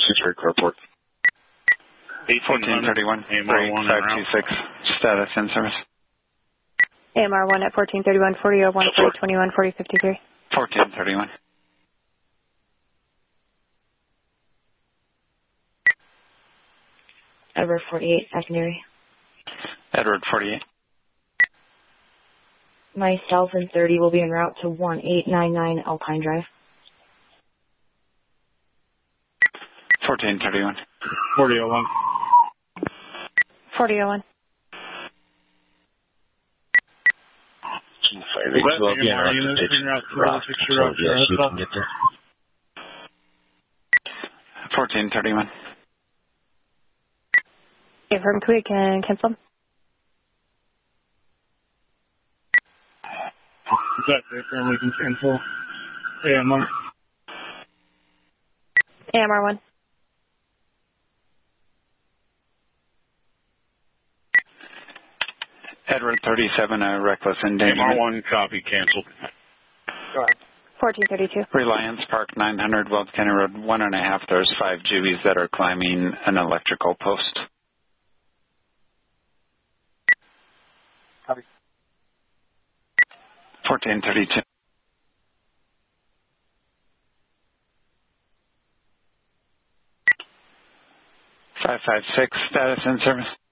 Century Airport. 1431, break 526, status in service. AMR 1 at 1431, 4001, 4021, 4053. 1431. Edward 48, secondary. Edward 48. Myself and 30 will be en route to 1899 Alpine Drive. 1431. 4001. 4001. Will be en route to Rock. So yes, you can get there. 1431. Okay, from Kuwait, can cancel. Is that fair? We can cancel. AMR. AMR 1. Edward 37, reckless endangerment. AMR 1, copy, canceled. Go ahead. 1432. Reliance Park 900, Wells County Road 1.5. There's 5 Juvies that are climbing an electrical post. Copy. 1432. 556, status in service.